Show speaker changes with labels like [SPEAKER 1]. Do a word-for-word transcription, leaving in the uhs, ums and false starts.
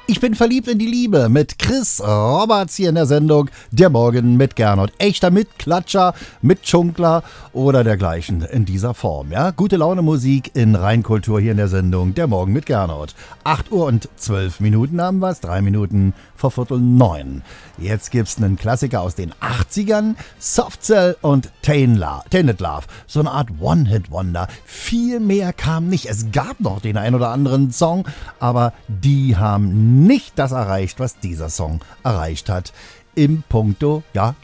[SPEAKER 1] Ich bin verliebt in die Liebe mit Chris Roberts hier in der Sendung Der Morgen mit Gernot. Echter Mitklatscher, Mitschunkler oder dergleichen in dieser Form. Ja? Gute Laune Musik in Rheinkultur hier in der Sendung Der Morgen mit Gernot. acht Uhr und zwölf Minuten haben wir es, drei Minuten vor Viertel neun. Jetzt gibt's einen Klassiker aus den achtzigern, Soft Cell und Tainted Love. So eine Art One-Hit-Wonder. Viel mehr kam nicht. Es gab noch den ein oder anderen Song, aber die haben nicht das erreicht, was dieser Song erreicht hat. Im Punkto, ja,